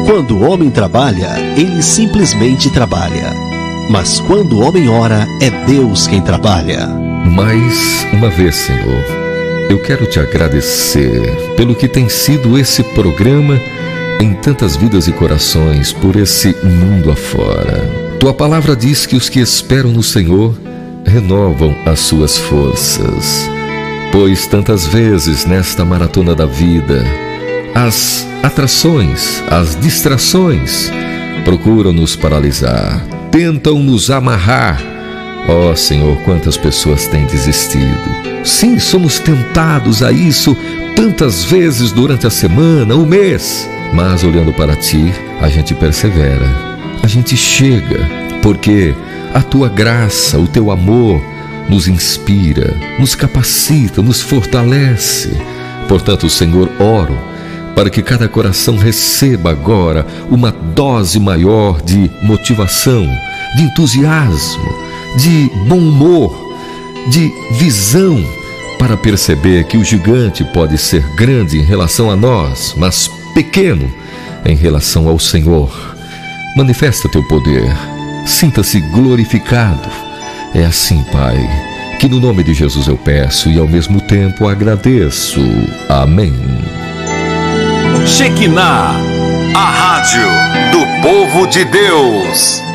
Quando o homem trabalha, ele simplesmente trabalha. Mas quando o homem ora, é Deus quem trabalha. Mais uma vez, Senhor, eu quero te agradecer pelo que tem sido esse programa em tantas vidas e corações por esse mundo afora. Tua palavra diz que os que esperam no Senhor renovam as suas forças. Pois tantas vezes nesta maratona da vida, as atrações, as distrações procuram nos paralisar, tentam nos amarrar. Ó Senhor, quantas pessoas têm desistido. Sim, somos tentados a isso tantas vezes durante a semana, o mês. Mas olhando para Ti, a gente persevera, a gente chega, porque a Tua graça, o Teu amor nos inspira, nos capacita, nos fortalece. Portanto, Senhor, oro para que cada coração receba agora uma dose maior de motivação, de entusiasmo, de bom humor, de visão, para perceber que o gigante pode ser grande em relação a nós, mas pequeno em relação ao Senhor. Manifesta Teu poder, sinta-se glorificado. É assim, Pai, que no nome de Jesus eu peço e ao mesmo tempo agradeço. Amém. Shekinah, a rádio do povo de Deus.